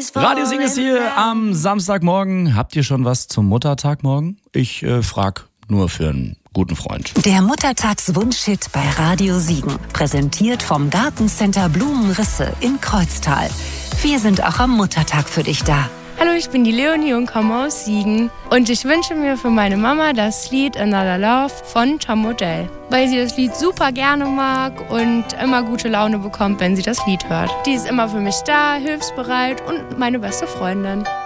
Radio Siegen ist hier am Samstagmorgen. Habt ihr schon was zum Muttertag morgen? Ich frag nur für einen guten Freund. Der Muttertagswunschhit bei Radio Siegen. Präsentiert vom Gartencenter Blumenrisse in Kreuztal. Wir sind auch am Muttertag für dich da. Hallo, ich bin die Leonie und komme aus Siegen. Und ich wünsche mir für meine Mama das Lied Another Love von Tom Odell. Weil sie das Lied super gerne mag und immer gute Laune bekommt, wenn sie das Lied hört. Die ist immer für mich da, hilfsbereit und meine beste Freundin.